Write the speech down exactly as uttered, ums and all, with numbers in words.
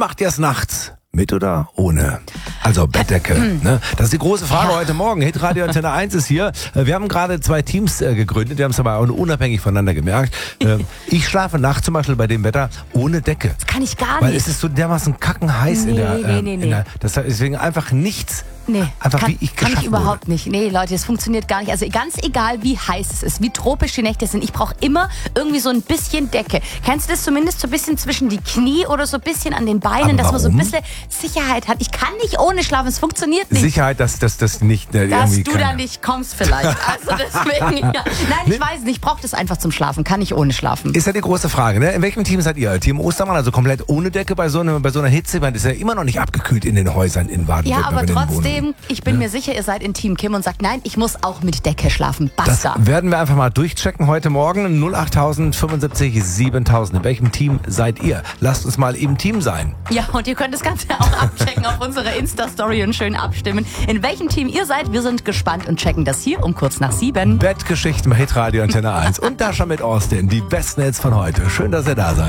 macht ihr es nachts? Mit oder ohne? Also Bettdecke. Ne? Das ist die große Frage ja. heute Morgen. Hitradio Antenne eins ist hier. Wir haben gerade zwei Teams äh, gegründet. Wir haben es aber auch unabhängig voneinander gemerkt. Äh, ich schlafe nachts zum Beispiel bei dem Wetter ohne Decke. Das kann ich gar Weil nicht. es ist so dermaßen kackenheiß nee, in der... Nee, nee, äh, nee. in der das, deswegen einfach nichts... Nee, Einfach kann, wie ich kann ich überhaupt wurde. nicht. Nee, Leute, das funktioniert gar nicht. Also ganz egal, wie heiß es ist, wie tropisch die Nächte sind, ich brauche immer irgendwie so ein bisschen Decke. Kennst du das zumindest so ein bisschen zwischen die Knie oder so ein bisschen an den Beinen, Aber dass man so ein warum? bisschen Sicherheit hat? Ich kann nicht ohne schlafen, es funktioniert nicht. Sicherheit, dass das dass nicht äh, Dass irgendwie du keine- da nicht kommst vielleicht. Also deswegen, ja. Nein, ich Nee. weiß nicht, ich brauche das einfach zum Schlafen. Kann ich ohne schlafen. Ist ja die große Frage, ne? In welchem Team seid ihr? Team Ostermann, also komplett ohne Decke bei so, einer, bei so einer Hitze? Man ist ja immer noch nicht abgekühlt in den Häusern in Baden-Württemberg. Ja, aber in den Wohnungen. trotzdem, ich bin mir sicher, ihr seid in Team Kim und sagt, nein, ich muss auch mit Decke schlafen. Das Basta. werden wir einfach mal durchchecken heute Morgen. null acht fünfundsiebzig siebentausend. In welchem Team seid ihr? Lasst uns mal im Team sein. Ja, und ihr könnt das Ganze auch abchecken auf unserer Insta-Story und schön abstimmen, in welchem Team ihr seid. Wir sind gespannt und checken das hier um kurz nach sieben. Bettgeschichten bei Hitradio Antenne eins. Und da schon mit Austin. Die besten Hits von heute. Schön, dass ihr da seid.